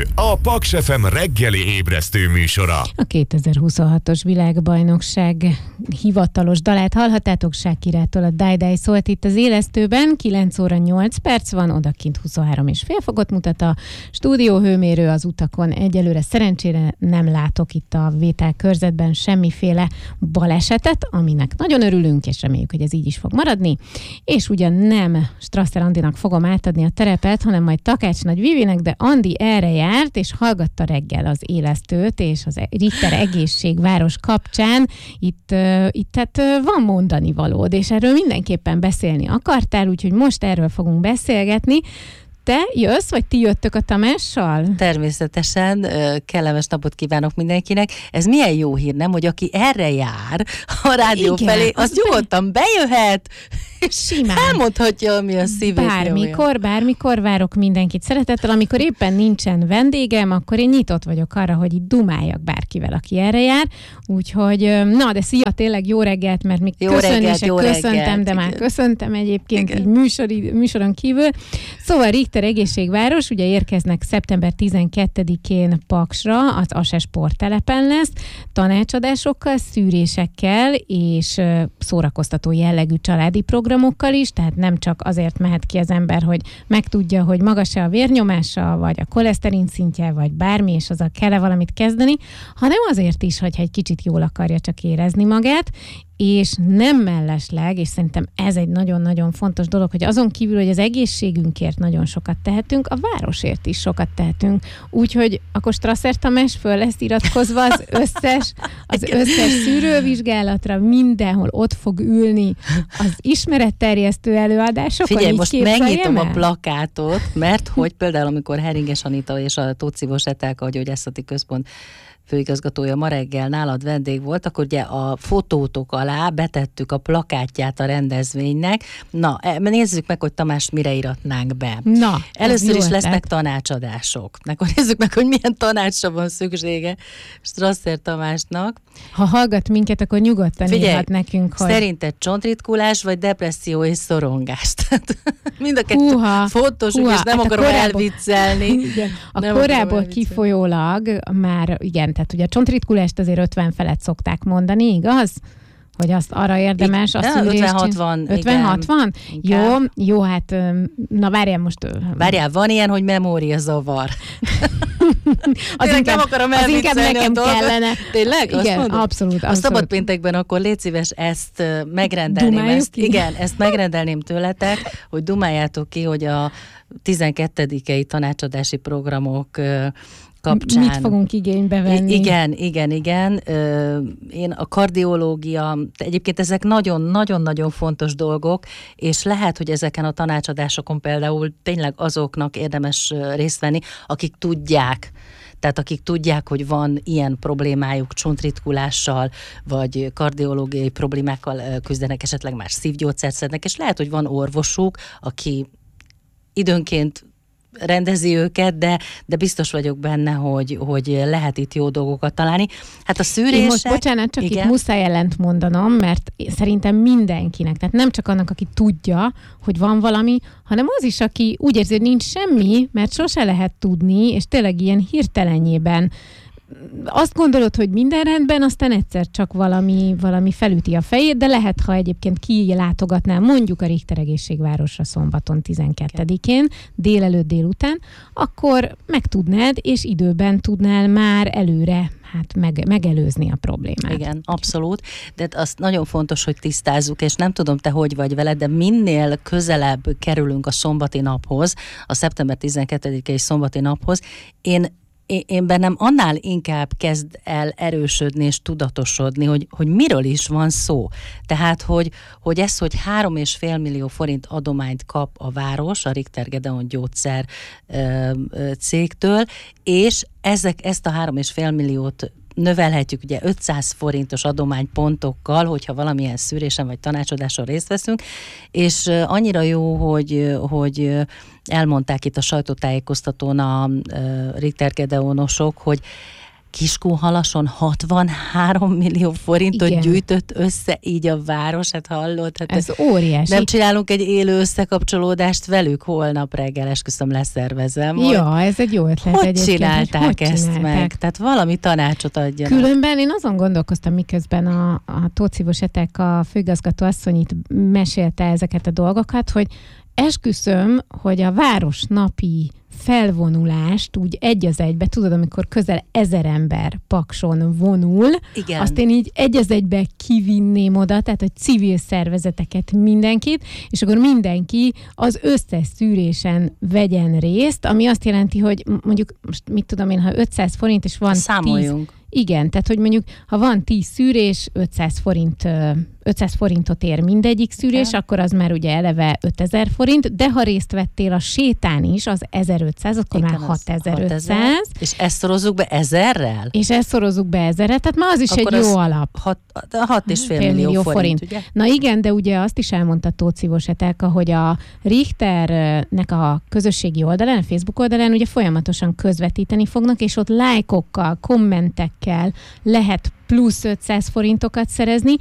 a Paks FM reggeli ébresztő műsora. A 2026-os világbajnokság hivatalos dalát hallhattátok, Shakirától, a Die Die szólt itt az élesztőben. 9 óra 8 perc van, odakint 23,5 fokot mutat a stúdióhőmérő az utakon. Egyelőre szerencsére nem látok itt a vétel körzetben semmiféle balesetet, aminek nagyon örülünk, és reméljük, hogy ez így is fog maradni. És ugyan nem Strasser Andinak fogom átadni a terepet, hanem majd Takács Nagy Vivinek, de Andi erre járt, és hallgatta reggel az élesztőt, és az Richter egészségváros kapcsán itt tehát van mondani valód, és erről mindenképpen beszélni akartál, úgyhogy most erről fogunk beszélgetni. Te jössz, vagy ti jöttök a Tamással? Természetesen, kellemes napot kívánok mindenkinek. Ez milyen jó hír, nem? Hogy aki erre jár a rádió felé, az nyugodtan bejöhet, és simán elmondhatja, ami a szívét Bármikor várok mindenkit szeretettel. Amikor éppen nincsen vendégem, akkor én nyitott vagyok arra, hogy itt dumáljak bárkivel, aki erre jár. Úgyhogy, na, de szia, tényleg jó reggelt, mert még köszöntem, de már köszöntem egyébként így műsoron kívül. Szóval Richter egészségváros, ugye érkeznek szeptember 12-én Paksra, az ASE sporttelepen lesz, tanácsadásokkal, szűrésekkel és szórakoztató jellegű családi programokkal is, tehát nem csak azért mehet ki az ember, hogy megtudja, hogy magas-e a vérnyomása, vagy a koleszterin szintje, vagy bármi, és azzal kell-e valamit kezdeni, hanem azért is, hogyha egy kicsit jól akarja csak érezni magát, és nem mellesleg, és szerintem ez egy nagyon-nagyon fontos dolog, hogy azon kívül, hogy az egészségünkért nagyon sokat tehetünk, a városért is sokat tehetünk. Úgyhogy akkor Strasser Tamás föl lesz iratkozva az összes szűrővizsgálatra, mindenhol ott fog ülni az ismeretterjesztő előadásokon. Figyelj, most megnyitom a plakátot, mert hogy például amikor Heringes Anita és a Tócivos Etelka, a Gyógyászati Központ főigazgatója ma reggel nálad vendég volt, akkor ugye a fotótok alá betettük a plakátját a rendezvénynek. Na, nézzük meg, hogy Tamás mire iratnánk be. Na, először is lesznek tanácsadások. Akkor nézzük meg, hogy milyen tanácsra van szüksége Strasser Tamásnak. Ha hallgat minket, akkor nyugodtan írhat nekünk, hogy... Szerinted csontritkulás, vagy depresszió és szorongás? Mind a kettő fontos, és nem akarom elviccelni. A korából kifolyólag már, igen, tehát ugye a csontritkulást azért 50 felett szokták mondani, igaz? Hogy azt arra érdemes a szűrést... 50-60? Jó, hát na várjál most... Várjál, van ilyen, hogy memóriazavar. az nem akarom elviccelni nekem a dolgot. Kellene. Tényleg? Igen, abszolút. A szabadpéntekben akkor légy szíves ezt megrendelném. Ezt megrendelném tőletek, hogy dumáljátok ki, hogy a 12. tanácsadási programok kapcsán. Mit fogunk igénybe venni? Igen. Én a kardiológia, egyébként ezek nagyon-nagyon fontos dolgok, és lehet, hogy ezeken a tanácsadásokon például tényleg azoknak érdemes részt venni, akik tudják, tehát akik tudják, hogy van ilyen problémájuk, csontritkulással, vagy kardiológiai problémákkal küzdenek, esetleg más szívgyógyszert szednek, és lehet, hogy van orvosuk, aki időnként rendezi őket, de biztos vagyok benne, hogy lehet itt jó dolgokat találni. Hát a szűrések... Én most, bocsánat, csak itt muszáj ellent mondanom, mert szerintem mindenkinek, tehát nem csak annak, aki tudja, hogy van valami, hanem az is, aki úgy érzi, hogy nincs semmi, mert sose lehet tudni, és tényleg ilyen hirtelenjében azt gondolod, hogy minden rendben, aztán egyszer csak valami felüti a fejét, de lehet, ha egyébként kilátogatnál mondjuk a Richter egészségvárosra szombaton 12-én, délelőtt, délután, akkor megtudnád, és időben tudnál már előre megelőzni a problémát. Igen, abszolút, de azt nagyon fontos, hogy tisztázzuk, és nem tudom, te hogy vagy vele, de minél közelebb kerülünk a szombati naphoz, a szeptember 12-i szombati naphoz, én bennem annál inkább kezd el erősödni és tudatosodni, hogy miről is van szó. Tehát, hogy 3,5 millió forint adományt kap a város a Richter Gedeon gyógyszer cégtől, és ezt a 3,5 milliót növelhetjük ugye 500 forintos adománypontokkal, hogyha valamilyen szűrésen vagy tanácsadáson részt veszünk, és annyira jó, hogy elmondták itt a sajtótájékoztatón a Richter Gedeonosok, hogy Kiskunhalason 63 millió forintot Igen. gyűjtött össze így a város, hát hallott. Hát Ez óriási. nem csinálunk egy élő összekapcsolódást velük? Holnap reggel esküszöm leszervezem. Ja, ez egy jó ötlet Hogy egyébként. csinálták hogy ezt csinálták? meg? Tehát valami tanácsot adjanak. Különben én azon gondolkoztam, miközben a Tóth Etek, a főigazgató asszony itt mesélte ezeket a dolgokat, hogy esküszöm, hogy a városnapi felvonulást úgy egy az egybe, tudod, amikor közel 1000 ember Pakson vonul, Igen. azt én így egy az egybe kivinném oda, tehát hogy civil szervezeteket, mindenkit, és akkor mindenki az összes szűrésen vegyen részt, ami azt jelenti, hogy mondjuk, most mit tudom én, ha 500 forint, és van 10... Számoljunk. Igen, tehát hogy mondjuk, ha van 10 szűrés, 500 forintot ér mindegyik szűrés, Igen. akkor az már ugye eleve 5000 forint, de ha részt vettél a sétán is, az 1500, akkor Igen, már az 6500. És ezt szorozzuk be 1000-rel? És ezt szorozzuk be 1000-re, tehát már az is Akkor egy az jó alap. 6,5 millió forint, ugye? Na igen, de ugye azt is elmondta Tóth Etelka, hogy a Richternek a közösségi oldalán, a Facebook oldalán ugye folyamatosan közvetíteni fognak, és ott lájkokkal, kommentekkel lehet plusz 500 forintokat szerezni,